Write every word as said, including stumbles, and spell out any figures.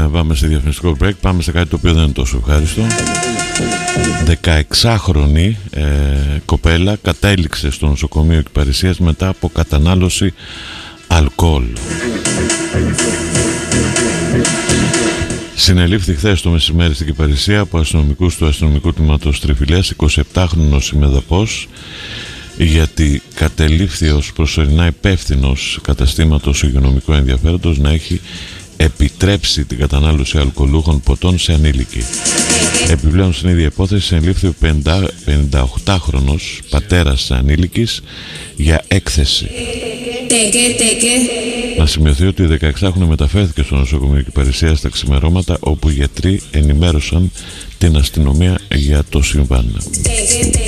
να πάμε σε διαφημιστικό break. Πάμε σε κάτι το οποίο δεν είναι τόσο ευχάριστο. δεκαεξάχρονη ε, κοπέλα κατέληξε στο νοσοκομείο Κυπαρισίας μετά από κατανάλωση αλκοόλ. Συνελήφθη χθες το μεσημέρι στην Κυπαρισία από αστυνομικούς του αστυνομικού τμήματος Τριφυλίας εικοσιεπτάχρονος ημεδαπός, γιατί κατελήφθη ως προσωρινά υπεύθυνος καταστήματος υγειονομικού ενδιαφέροντος να έχει επιτρέψει την κατανάλωση αλκοολούχων ποτών σε ανήλικη. Επιπλέον στην ίδια υπόθεση συνελήφθη ο πενηνταοκτάχρονος πατέρας ανήλικης για έκθεση. Να σημειωθεί ότι η δεκαεξάχρονη μεταφέρθηκε στο νοσοκομείο Κυπαρισίας στα ξημερώματα, όπου οι γιατροί ενημέρωσαν την αστυνομία για το συμβάν.